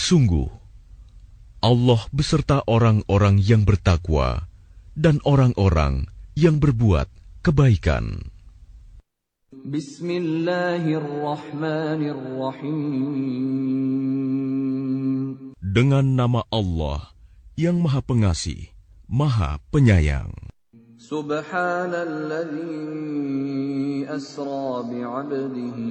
Sungguh, Allah beserta orang-orang yang bertakwa dan orang-orang yang berbuat kebaikan. Bismillahirrahmanirrahim. Dengan nama Allah yang Maha Pengasih, Maha Penyayang. Subhanalladzi asra bi'abdihi